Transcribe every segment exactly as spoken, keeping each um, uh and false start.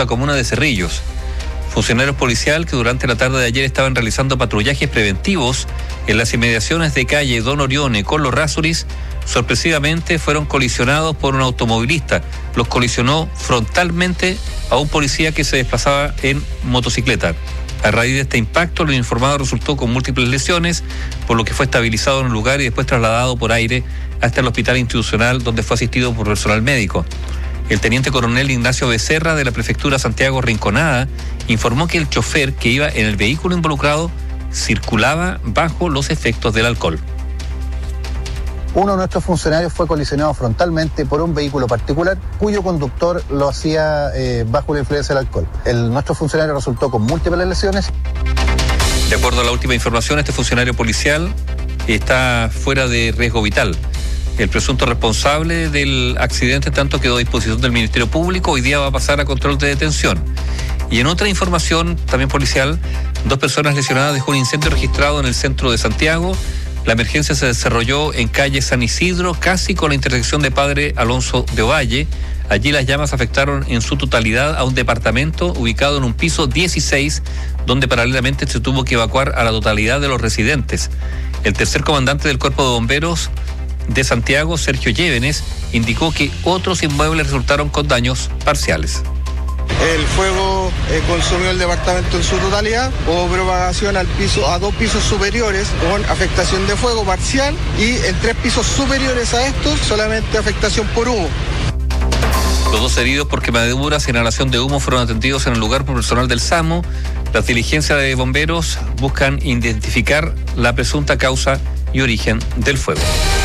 la comuna de Cerrillos. Funcionarios policiales que durante la tarde de ayer estaban realizando patrullajes preventivos en las inmediaciones de calle Don Orione con los Rasuris, sorpresivamente fueron colisionados por un automovilista. Los colisionó frontalmente a un policía que se desplazaba en motocicleta. A raíz de este impacto, el uniformado resultó con múltiples lesiones, por lo que fue estabilizado en un lugar y después trasladado por aire hasta el hospital institucional, donde fue asistido por personal médico. El teniente coronel Ignacio Becerra, de la prefectura Santiago Rinconada, informó que el chofer que iba en el vehículo involucrado circulaba bajo los efectos del alcohol. Uno de nuestros funcionarios fue colisionado frontalmente por un vehículo particular cuyo conductor lo hacía eh, bajo la influencia del alcohol. El, nuestro funcionario resultó con múltiples lesiones. De acuerdo a la última información, este funcionario policial está fuera de riesgo vital. El presunto responsable del accidente tanto quedó a disposición del Ministerio Público, hoy día va a pasar a control de detención. Y en otra información, también policial, dos personas lesionadas dejó un incendio registrado en el centro de Santiago. La emergencia se desarrolló en calle San Isidro, casi con la intersección de Padre Alonso de Ovalle. Allí las llamas afectaron en su totalidad a un departamento ubicado en un piso dieciséis, donde paralelamente se tuvo que evacuar a la totalidad de los residentes. El tercer comandante del Cuerpo de Bomberos de Santiago, Sergio Llévenes, indicó que otros inmuebles resultaron con daños parciales. El fuego eh, consumió el departamento en su totalidad, hubo propagación al piso, a dos pisos superiores con afectación de fuego parcial y en tres pisos superiores a estos solamente afectación por humo. Los dos heridos por quemaduras e inhalación de humo fueron atendidos en el lugar por personal del SAMU. Las diligencias de bomberos buscan identificar la presunta causa y origen del fuego.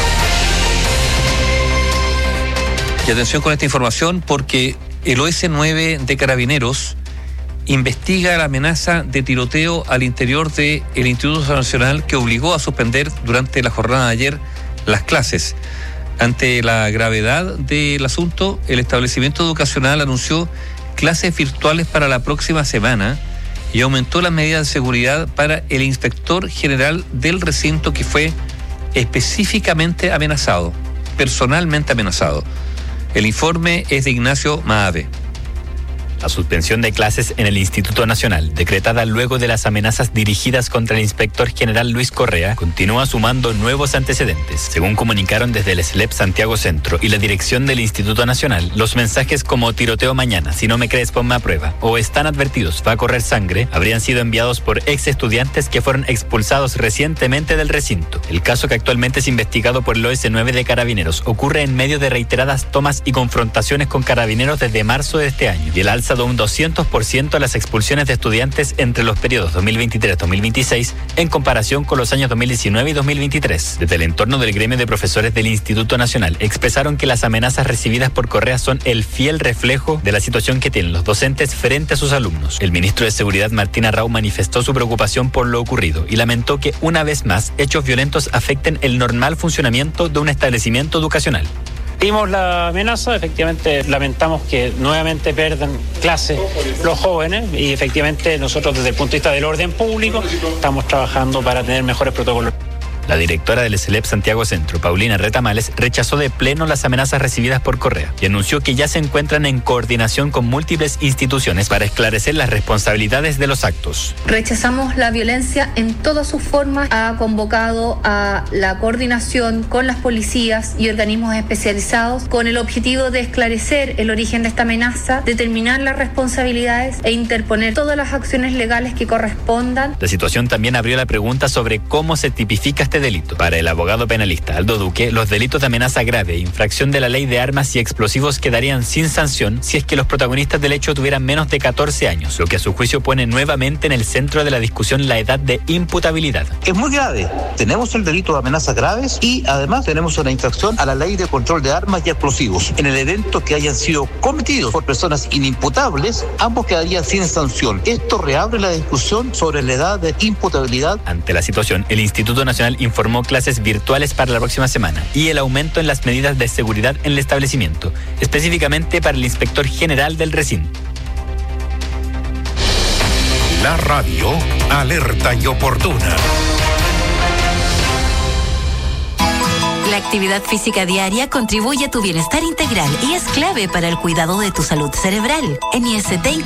Y atención con esta información porque el O S nueve de Carabineros investiga la amenaza de tiroteo al interior del Instituto Nacional que obligó a suspender durante la jornada de ayer las clases. Ante la gravedad del asunto, el establecimiento educacional anunció clases virtuales para la próxima semana y aumentó las medidas de seguridad para el inspector general del recinto que fue específicamente amenazado, personalmente amenazado. El informe es de Ignacio Maave. La suspensión de clases en el Instituto Nacional, decretada luego de las amenazas dirigidas contra el inspector general Luis Correa, continúa sumando nuevos antecedentes. Según comunicaron desde el S L E P Santiago Centro y la dirección del Instituto Nacional, los mensajes como tiroteo mañana, si no me crees ponme a prueba, o están advertidos, va a correr sangre, habrían sido enviados por ex estudiantes que fueron expulsados recientemente del recinto. El caso, que actualmente es investigado por el O S nueve de Carabineros, ocurre en medio de reiteradas tomas y confrontaciones con carabineros desde marzo de este año y el alza de un doscientos por ciento a las expulsiones de estudiantes entre los periodos dos mil veintitrés a dos mil veintiséis en comparación con los años dos mil diecinueve y dos mil veintitrés. Desde el entorno del gremio de profesores del Instituto Nacional expresaron que las amenazas recibidas por Correa son el fiel reflejo de la situación que tienen los docentes frente a sus alumnos. El ministro de Seguridad, Martín Arrau, manifestó su preocupación por lo ocurrido y lamentó que una vez más hechos violentos afecten el normal funcionamiento de un establecimiento educacional. Vimos la amenaza, efectivamente lamentamos que nuevamente pierdan clases los jóvenes y efectivamente nosotros desde el punto de vista del orden público estamos trabajando para tener mejores protocolos. La directora del S L E P Santiago Centro, Paulina Retamales, rechazó de pleno las amenazas recibidas por Correa y anunció que ya se encuentran en coordinación con múltiples instituciones para esclarecer las responsabilidades de los actos. Rechazamos la violencia en todas sus formas. Ha convocado a la coordinación con las policías y organismos especializados con el objetivo de esclarecer el origen de esta amenaza, determinar las responsabilidades e interponer todas las acciones legales que correspondan. La situación también abrió la pregunta sobre cómo se tipifica este delito. Para el abogado penalista Aldo Duque, los delitos de amenaza grave e infracción de la ley de armas y explosivos quedarían sin sanción si es que los protagonistas del hecho tuvieran menos de catorce años, lo que a su juicio pone nuevamente en el centro de la discusión la edad de imputabilidad. Es muy grave. Tenemos el delito de amenazas graves y además tenemos una infracción a la ley de control de armas y explosivos. En el evento que hayan sido cometidos por personas inimputables, ambos quedarían sin sanción. Esto reabre la discusión sobre la edad de imputabilidad. Ante la situación, el Instituto Nacional informó clases virtuales para la próxima semana y el aumento en las medidas de seguridad en el establecimiento, específicamente para el inspector general del recinto. La radio alerta y oportuna. La actividad física diaria contribuye a tu bienestar integral y es clave para el cuidado de tu salud cerebral. En I S T